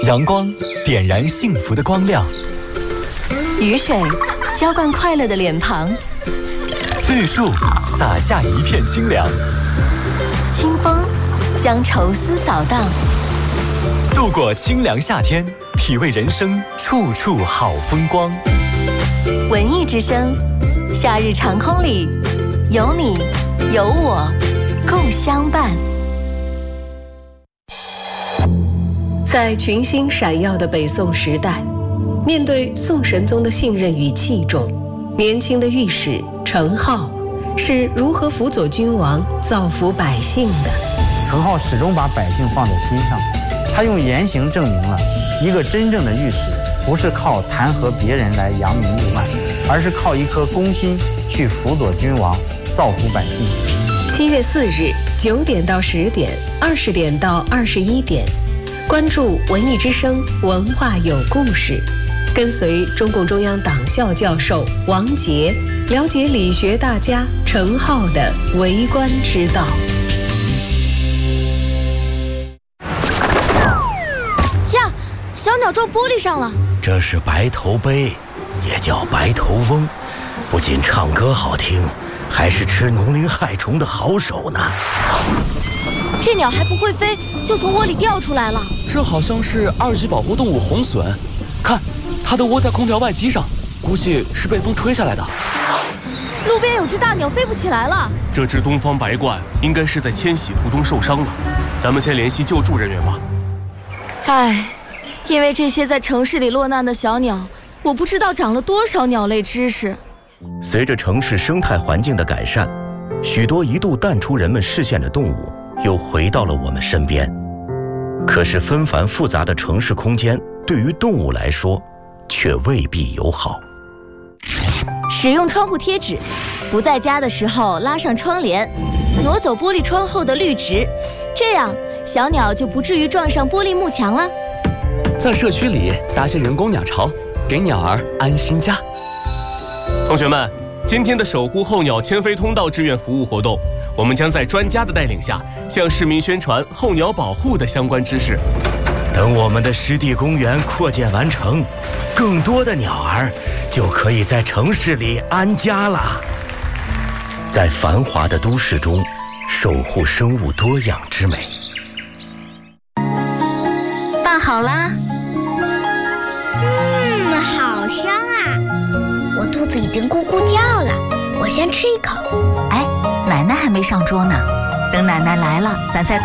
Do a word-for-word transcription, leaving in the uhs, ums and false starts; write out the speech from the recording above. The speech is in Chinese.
阳光点燃幸福的光亮， 雨水浇灌快乐的脸庞， 绿树洒下一片清凉， 清风将愁思扫荡。 度过清凉夏天，体味人生处处好风光。 文艺之声，夏日长空里有你有我共相伴。 在群星闪耀的北宋时代，面对宋神宗的信任与器重，年轻的御史程颢是如何辅佐君王造福百姓的？ 程颢始终把百姓放在心上，他用言行证明了一个真正的御史不是靠弹劾别人来扬名立万，而是靠一颗公心去辅佐君王造福百姓。 七月四日九点到十点，二十点到二十一点，关注文艺之声文化有故事，跟随中共中央党校教授王杰，了解理学大家程颢的为官之道。 呀，小鸟撞玻璃上了。 这是白头鹎，也叫白头翁，不仅唱歌好听，还是吃农林害虫的好手呢。 这鸟还不会飞，就从窝里掉出来了。 这好像是二级保护动物红隼，看，它都窝在空调外机上，估计是被风吹下来的。 路边有只大鸟飞不起来了。 这只东方白鹳应该是在迁徙途中受伤了，咱们先联系救助人员吧。 唉，因为这些在城市里落难的小鸟，我不知道长了多少鸟类知识。 随着城市生态环境的改善，许多一度淡出人们视线的动物又回到了我们身边。可是纷繁复杂的城市空间对于动物来说却未必友好。 使用窗户贴纸，不在家的时候拉上窗帘，挪走玻璃窗后的绿植，这样小鸟就不至于撞上玻璃幕墙了。 在社区里搭些人工鸟巢，给鸟儿安心家。 同学们，今天的守护候鸟迁飞通道志愿服务活动，我们将在专家的带领下，向市民宣传候鸟保护的相关知识。 等我们的湿地公园扩建完成，更多的鸟儿就可以在城市里安家了。在繁华的都市中，守护生物多样之美。 饭好啦。 嗯，好香啊！我肚子已经咕咕叫了，我先吃一口。 哎，奶奶还没上桌呢，等奶奶来了，咱再